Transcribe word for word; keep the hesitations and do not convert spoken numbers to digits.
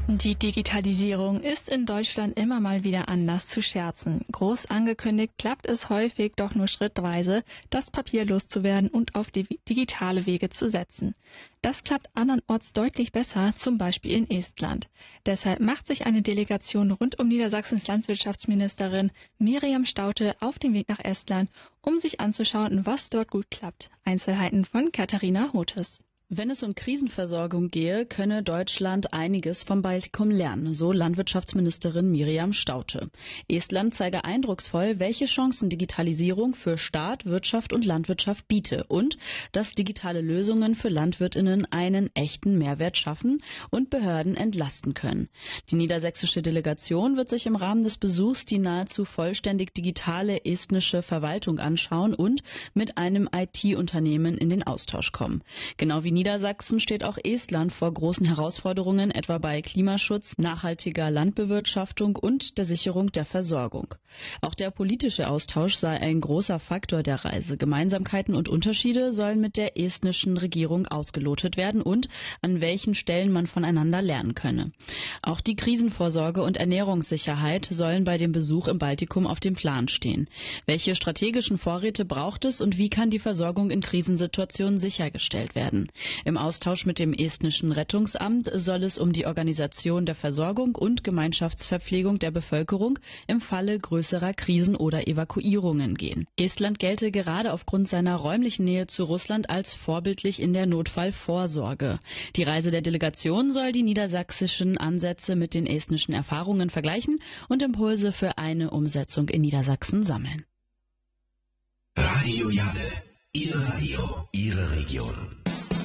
Die Digitalisierung ist in Deutschland immer mal wieder Anlass zu scherzen. Groß angekündigt klappt es häufig doch nur schrittweise, das Papier loszuwerden und auf die digitale Wege zu setzen. Das klappt andernorts deutlich besser, zum Beispiel in Estland. Deshalb macht sich eine Delegation rund um Niedersachsens Landwirtschaftsministerin Miriam Staudte auf den Weg nach Estland, um sich anzuschauen, was dort gut klappt. Einzelheiten von Katharina Hotes. Wenn es um Krisenversorgung gehe, könne Deutschland einiges vom Baltikum lernen, so Landwirtschaftsministerin Miriam Staudte. Estland zeige eindrucksvoll, welche Chancen Digitalisierung für Staat, Wirtschaft und Landwirtschaft biete und dass digitale Lösungen für LandwirtInnen einen echten Mehrwert schaffen und Behörden entlasten können. Die niedersächsische Delegation wird sich im Rahmen des Besuchs die nahezu vollständig digitale estnische Verwaltung anschauen und mit einem I T-Unternehmen in den Austausch kommen. Genau wie Niedersachsen steht auch Estland vor großen Herausforderungen, etwa bei Klimaschutz, nachhaltiger Landbewirtschaftung und der Sicherung der Versorgung. Auch der politische Austausch sei ein großer Faktor der Reise. Gemeinsamkeiten und Unterschiede sollen mit der estnischen Regierung ausgelotet werden und an welchen Stellen man voneinander lernen könne. Auch die Krisenvorsorge und Ernährungssicherheit sollen bei dem Besuch im Baltikum auf dem Plan stehen. Welche strategischen Vorräte braucht es und wie kann die Versorgung in Krisensituationen sichergestellt werden? Im Austausch mit dem estnischen Rettungsamt soll es um die Organisation der Versorgung und Gemeinschaftsverpflegung der Bevölkerung im Falle größerer Krisen oder Evakuierungen gehen. Estland gelte gerade aufgrund seiner räumlichen Nähe zu Russland als vorbildlich in der Notfallvorsorge. Die Reise der Delegation soll die niedersächsischen Ansätze mit den estnischen Erfahrungen vergleichen und Impulse für eine Umsetzung in Niedersachsen sammeln. Radio Jade, Ihr Radio, Ihre Region.